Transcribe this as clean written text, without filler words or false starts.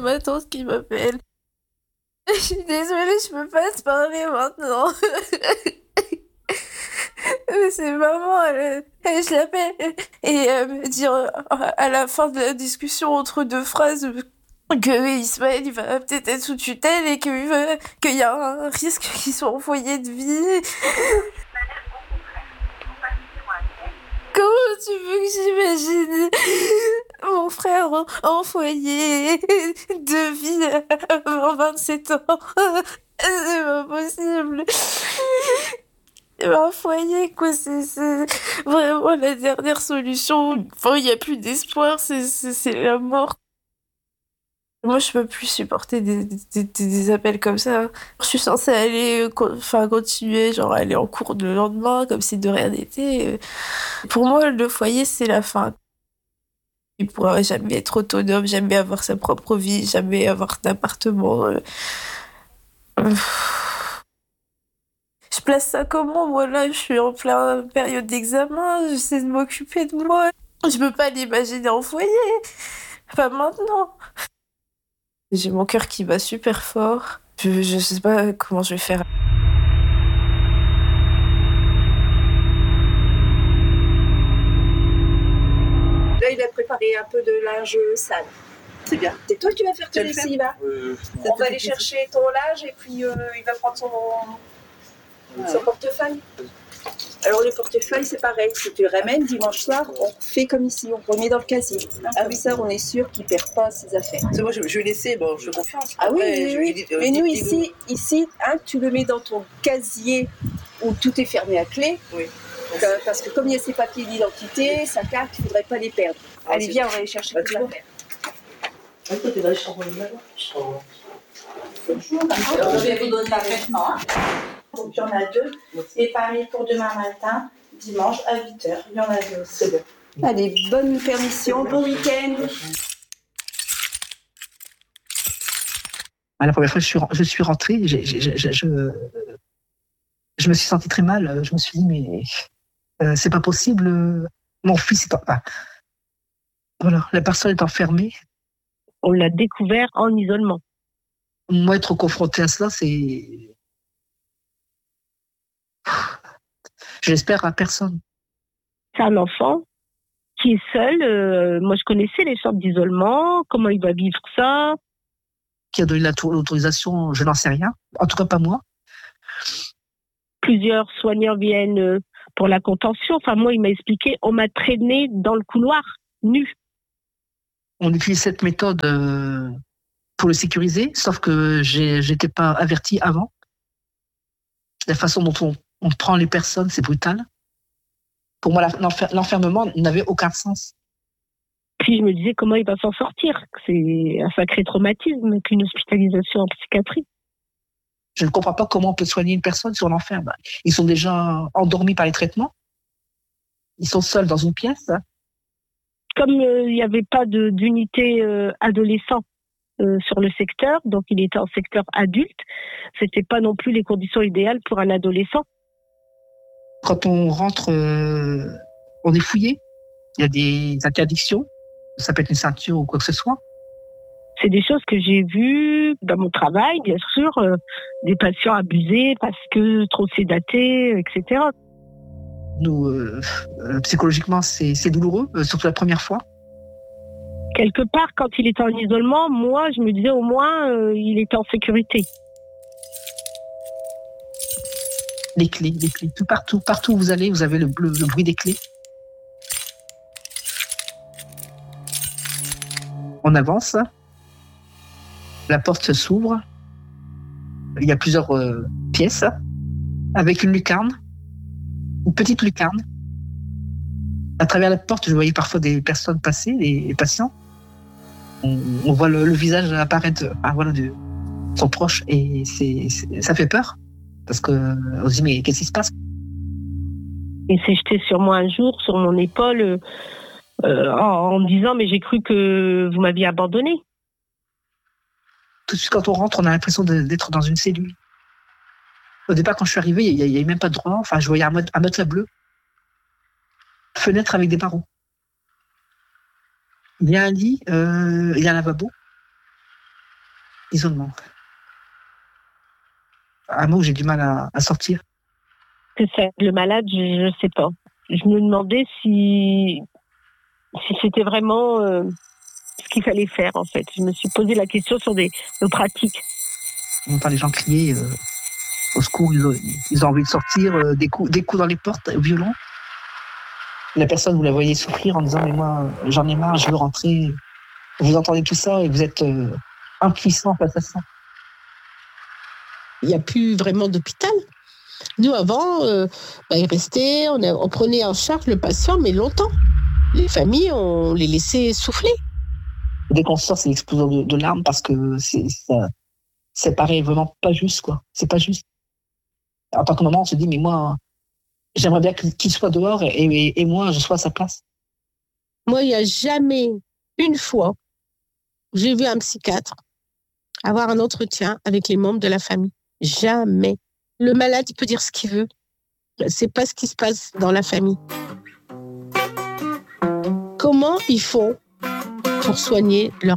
ma tante qui m'appelle. Je suis désolée, je peux pas te parler maintenant. Mais c'est maman, je l'appelle et elle me dit à la fin de la discussion entre deux phrases que Ismaël il va peut-être être sous tutelle et qu'il y a un risque qu'il soit en foyer de vie. Comment tu veux que j'imagine mon frère en foyer de vie avant 27 ans? C'est pas possible. Un foyer, quoi, c'est vraiment la dernière solution. Enfin, il n'y a plus d'espoir, c'est la mort. Moi, je peux plus supporter des appels comme ça. Je suis censée aller, continuer, genre aller en cours le lendemain, comme si de rien n'était. Pour moi, le foyer, c'est la fin. Il pourra jamais être autonome, jamais avoir sa propre vie, jamais avoir d'appartement. Je place ça comment? Moi, là, je suis en pleine période d'examen, j'essaie de m'occuper de moi. Je peux pas l'imaginer en foyer. Pas maintenant. J'ai mon cœur qui bat super fort. Je sais pas comment je vais faire. Là, il a préparé un peu de linge sale. C'est bien. C'est toi qui vas faire ton lessive, là. On va aller chercher ton linge et puis il va prendre son portefeuille. Alors le portefeuille, c'est pareil. Si tu le ramènes dimanche soir, on fait comme ici, on remet dans le casier. Avec ça, on est sûr qu'il ne perd pas ses affaires. Moi, je vais laisser, bon, je fais confiance. Ah Après, oui. Mais nous, ici tu le mets dans ton casier où tout est fermé à clé. Oui. Parce que comme il y a ses papiers d'identité, sa carte, il ne faudrait pas les perdre. Allez, viens, on va aller chercher toutes les affaires. Toi, t'es dans les chambres de là-bas. Je vais vous donner l'appartement. Donc, il y en a 2. Et parmi pour demain matin, dimanche à 8h, il y en a 2 aussi. Allez, bonne permission, bon week-end. La première fois que je suis rentrée, je me suis sentie très mal. Je me suis dit, mais c'est pas possible. Mon fils est voilà, la personne est enfermée. On l'a découvert en isolement. Moi, être confrontée à cela, c'est... J'espère à personne. C'est un enfant qui est seul. Moi, je connaissais les centres d'isolement, comment il va vivre ça. Qui a donné l'autorisation, je n'en sais rien. En tout cas, pas moi. Plusieurs soignants viennent pour la contention. Enfin, moi, il m'a expliqué, on m'a traîné dans le couloir, nu. On utilise cette méthode pour le sécuriser, sauf que j'étais pas avertie avant. La façon dont on prend les personnes, c'est brutal. Pour moi, l'enfermement n'avait aucun sens. Puis je me disais comment il va s'en sortir. C'est un sacré traumatisme qu'une hospitalisation en psychiatrie. Je ne comprends pas comment on peut soigner une personne si on l'enferme. Ils sont déjà endormis par les traitements. Ils sont seuls dans une pièce. Comme il n'y avait pas d'unité adolescent sur le secteur, donc il était en secteur adulte, c'était pas non plus les conditions idéales pour un adolescent. Quand on rentre, on est fouillé. Il y a des interdictions. Ça peut être une ceinture ou quoi que ce soit. C'est des choses que j'ai vues dans mon travail, bien sûr, des patients abusés parce que trop sédatés, etc. Nous, psychologiquement, c'est douloureux, surtout la première fois. Quelque part, quand il était en isolement, moi, je me disais au moins, il était en sécurité. Les clés, tout partout où vous allez, vous avez le bruit des clés. On avance. La porte s'ouvre. Il y a plusieurs pièces avec une lucarne, une petite lucarne. À travers la porte, je voyais parfois des personnes passer, des patients. On voit le visage apparaître de son proche et ça fait peur parce qu'on se dit mais qu'est-ce qui se passe? Il s'est jeté sur moi un jour, sur mon épaule, en me disant mais j'ai cru que vous m'aviez abandonné. Tout de suite, quand on rentre, on a l'impression d'être dans une cellule. Au départ, quand je suis arrivée, il n'y avait même pas de droit. Enfin, je voyais un matelas bleu. Fenêtre avec des barreaux. Il y a un lit, il y a un lavabo. isolement. Un mot, j'ai du mal à sortir. Que ça, le malade, je sais pas. Je me demandais si c'était vraiment ce qu'il fallait faire, en fait. Je me suis posé la question sur des pratiques. On entend les gens crier au secours, ils ont envie de sortir, des coups dans les portes, violents. La personne, vous la voyez souffrir en disant « mais moi, j'en ai marre, je veux rentrer ». Vous entendez tout ça et vous êtes impuissant face à ça. Il n'y a plus vraiment d'hôpital. Nous, avant, il restait, on prenait en charge le patient, mais longtemps. Les familles, on les laissait souffler. Dès qu'on sort, c'est l'explosion de larmes parce que ça paraît vraiment pas juste, quoi. C'est pas juste. En tant que maman, on se dit, mais moi, j'aimerais bien qu'il soit dehors et moi, je sois à sa place. Moi, il n'y a jamais une fois où j'ai vu un psychiatre avoir un entretien avec les membres de la famille. Jamais. Le malade, il peut dire ce qu'il veut. C'est pas ce qui se passe dans la famille. Comment ils font pour soigner leurs malades ?